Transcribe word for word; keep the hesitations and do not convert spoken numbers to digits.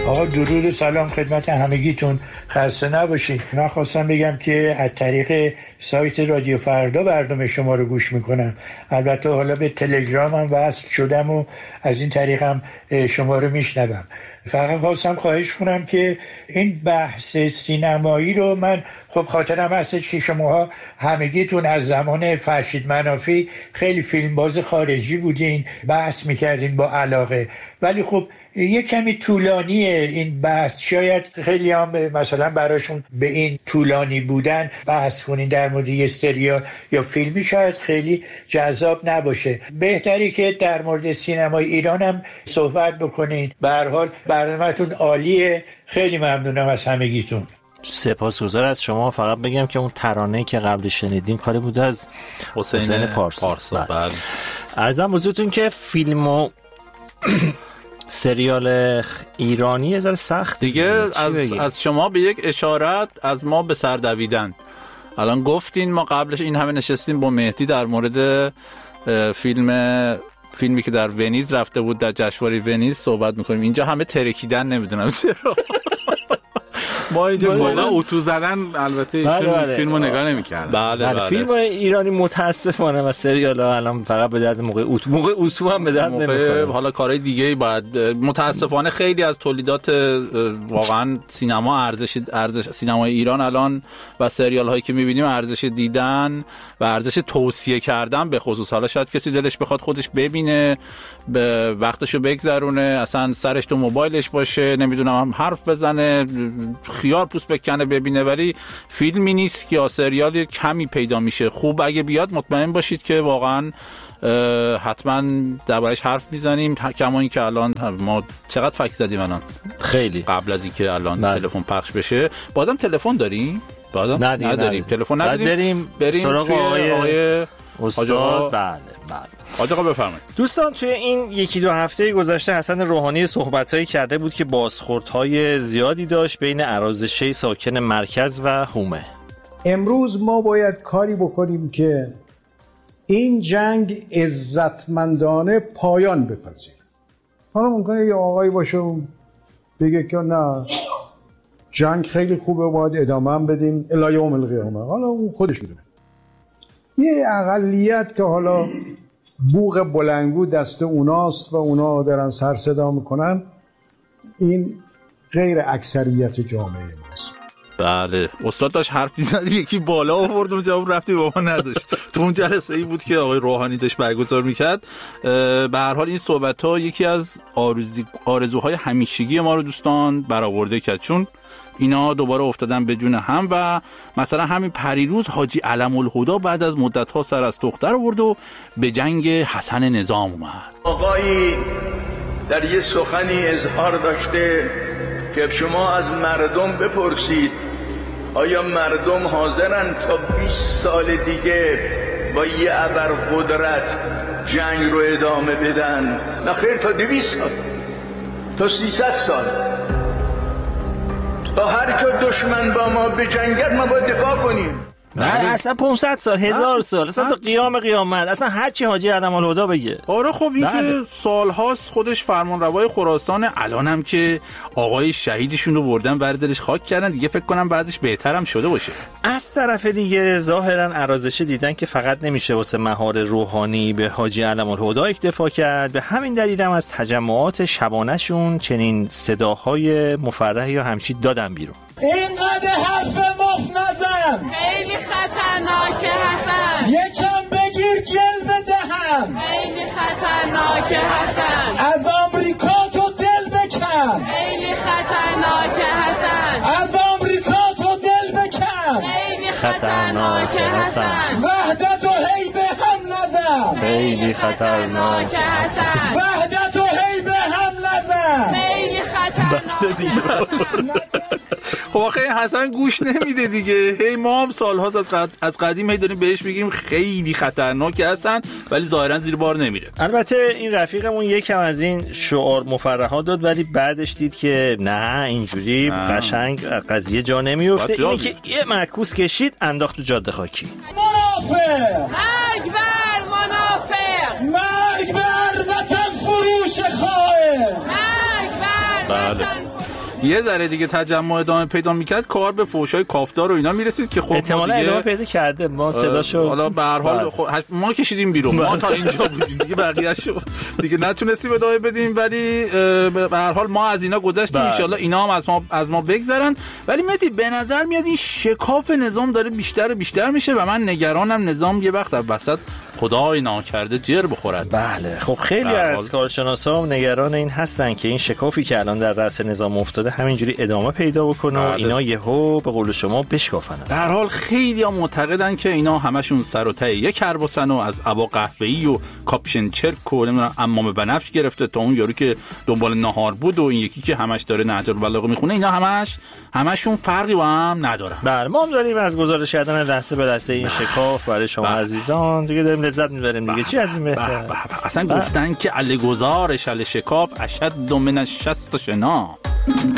آقا درود و سلام خدمت همگیتون، خسته نباشید. من خواستم بگم که از طریق سایت رادیو فردا برنامه شما رو گوش میکنم. البته حالا به تلگرام هم وصل شدم و از این طریق هم شما رو میشنوم. فقط خواستم خواهش کنم که این بحث سینمایی رو، من خب خاطرم هستش که شماها همگیتون از زمان فرشید منافی خیلی فیلمباز خارجی بودین، بحث میکردین با علاقه، ولی خب یه کمی طولانیه این بحث. شاید خیلی هم مثلا براشون به این طولانی بودن بحث کنین در مورد یه سریال یا فیلمی شاید خیلی جذاب نباشه. بهتری که در مورد سینمای ایران هم صحبت بکنین. به هر حال برنامه‌تون عالیه. خیلی ممنونم از همگیتون. سپاسگزار از شما. فقط بگم که اون ترانه‌ای که قبل شنیدیم کاری بود از حسین, حسین پارسا. پارسا. بله. عرضم بزرگتون که فیلم و سریال ایرانی از سخت دیگه. از, از شما به یک اشارت، از ما به سر دویدن. الان گفتین ما قبلش این همه نشستیم با مهدی در مورد فیلم فیلمی که در ونیز رفته بود، در جشنواره ونیز صحبت میکنیم. اینجا همه ترکیدن، نمیدونم چرا. ما اینجا بالا اتو زدن. البته ایشون فیلمو نگاه نمی‌کردن. بله بله. فیلم ایرانی متاسفانه و سریال‌ها الان فقط به درد موقع اتو موقع اتو هم به درد نمی‌خوره. حالا کارهای دیگه‌ای باید. متاسفانه خیلی از تولیدات واقعا سینما ارزش ارزش سینمای ایران الان و سریال‌هایی که می‌بینیم ارزش دیدن و ارزش توصیه کردن به خصوص. حالا شاید کسی دلش بخواد خودش ببینه، به وقتشو بگذرونه، اصلا سرش تو موبایلش باشه، نمیدونم هم حرف بزنه، خیار پوست بکنه ببینه، ولی فیلمی نیست که یا سریالی کمی پیدا میشه. خوب اگه بیاد مطمئن باشید که واقعا حتما دربارش حرف میزنیم. کما این که الان ما چقدر فکر زدیم الان، خیلی قبل از اینکه الان تلفن پخش بشه. بازم تلفن داریم؟ بازم نداریم. تلفن نداریم. بریم بریم سراغ آقای آقای استاد. بله بله. حاج آقا بفرمایید. دوستان توی این یکی دو هفته گذشته حسن روحانی صحبتایی کرده بود که بازخوردهای زیادی داشت بین ارازشه ساکن مرکز و هومه. امروز ما باید کاری بکنیم که این جنگ عزتمندانه پایان بپذیره. حالا ممکنه یه آقایی باشه و بگه که نه جنگ خیلی خوبه، باید ادامه هم بدیم الی یوم القیامه. حالا اون خودش میدونه. یه اقلیت که حالا بوق بلنگو دست اوناست و اونا دارن سر صدا میکنن، این غیر اکثریت جامعه ماست. بله استاد داشت حرف می‌زد، یکی بالا آورد و جواب رفتی با ما نداشت. تو اون جلسه ای بود که آقای روحانی داشت برگزار میکرد. به هر حال این صحبت‌ها یکی از آرزو آرزوهای همیشگی ما رو دوستان برآورده کرد، چون اینا دوباره افتادن به جون هم. و مثلا همین پریروز حاجی علم الهدا بعد از مدت‌ها سر از دختر آورد و به جنگ حسن نظام اومد. آقایی در یه سخنی اظهار داشته که شما از مردم بپرسید آیا مردم حاضرن تا بیست سال دیگه با یه ابرقدرت جنگ رو ادامه بدن؟ نه خیر، تا دویست سال، تا سیصد سال، تا هر جا دشمن با ما بجنگد ما باید دفاع کنیم. نه اصلا پانصد سال، هزار سال، اصلا تا قیام قیامت، اصلا هر چی حاجی علم الهدا بگه. آره خب این که سال‌هاست خودش فرمانروای خراسان، الانم که آقای شهیدشون رو بردن بر دلش خاک کردن، دیگه فکر کنم بعدش بهترم شده باشه. از طرف دیگه ظاهرا ارازشه دیدن که فقط نمیشه واسه مهار روحانی به حاجی علم الهدا اکتفا کرد، به همین دلیل هم از تجمعات شبانه‌شون چنین صداهای مفرحی یا همچی دادن بیرون. اینقدر حرف مفت نزن، خیلی خطرناکه حسن، یکم بگیر جلوه دهم، خیلی خطرناکه حسن، از آمریکا تو دل بکن، خیلی خطرناکه حسن، از آمریکا تو دل بکن، خیلی خطرناکه حسن، وحدت و هی به هم نزن، خیلی خطرناکه حسن، وحدت و هی به هم نزن، خیلی خطرناکه. خب آخه حسن گوش نمیده دیگه. هی ما هم سال‌هاست از قد... از قدیم هی داریم بهش میگیم خیلی خطرناکه حسن، ولی ظاهرا زیر بار نمیره. البته این رفیقمون یکم از این شعار مفرحات داد، ولی بعدش دید که نه اینجوری قشنگ قضیه جا نمیفته. اینی که یه معکوس کشید انداخت تو جاده خاکی. منافق، مرگ بر منافق، مرگ بر وطن فروش خائن، مرگ بر وطن. یه ذره دیگه تجمع ادامه پیدا میکرد، کار به فحشای کافدار و اینا میرسید که خب احتمالاً ادامه پیدا کرده. ما صداشو حالا به هر حال خب ما کشیدیم بیرون، ما تا اینجا بودیم دیگه، بقیه‌شو دیگه نتونستیم ادامه بدیم، ولی به هر حال ما از اینا گذشتیم. ان شاءالله اینا هم از ما از ما بگذرن. ولی مهدی به نظر میاد این شکاف نظام داره بیشتر و بیشتر میشه و من نگرانم نظام یه وقت وسط خدای ناکرده جر بخورد. بله خب خیلی از کارشناسا هم نگران این هستن که این شکافی که الان در رأس نظام افتاده همینجوری ادامه پیدا بکنه و اینا یهو به قول شما بشکافن. در حال خیلی ها معتقدن که اینا همشون سر و ته یک کرباسن و از ابا قهوه‌ای و کاپشن چرک و نمیدونم عمام بنفش گرفته تا اون یارو که دنبال ناهار بود و این یکی که همش داره نهج البلاغه میخونه، اینا همش همشون فرقی با هم ندارن. بله ما هم داریم از گزارش کردن لحظه به لحظه این شکاف برای شما عزیزان دیگه داریم لذت میبریم دیگه. چی از این بهتر؟ اصلا گفتن که الگزارش ال شکاف اشد من شست شنا.